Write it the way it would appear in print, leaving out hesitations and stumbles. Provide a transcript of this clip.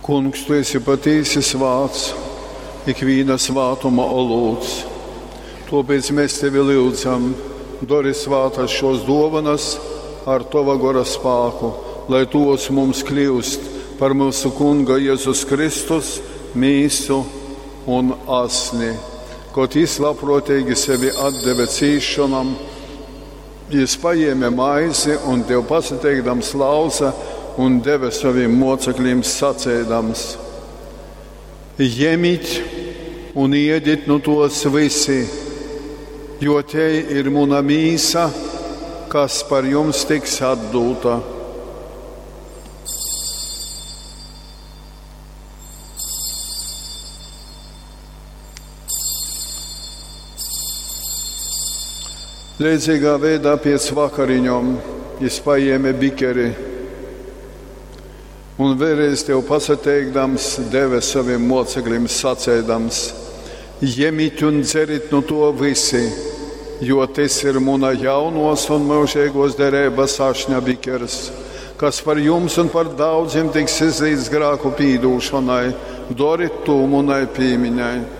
Kungs, tu esi patīsi svāts, ikviena svātuma olūts. Tāpēc mēs tevi lūdzam, dori svātas šos dāvanas ar tava gora spēku, lai tos mums kļūst par mūsu Kunga Jēzus Kristus mīsu un asni. Kaut viņš labprātīgi sevi atdeva cīšanam, viņš paņēma maizi un tev pasateikdams lauza un deva saviem mocekļiem sacēdams: Ņemiet un ēdiet no tos visi, jo te ir mana mīsa, kas par jums tiks atdota. Līdzīgā veidā pēc vakariņām viņš paņēma bikeri un vēlreiz tev pasateikdams deva saviem mocekļiem sacēdams: Ņemiet un dzeriet no to visi, jo tas ir mana jaunos un mūžīgos derības ašņa bikers, kas par jums un par daudziem tiks izlīdz grēku pīdūšanai. Doriet to manai piemiņai.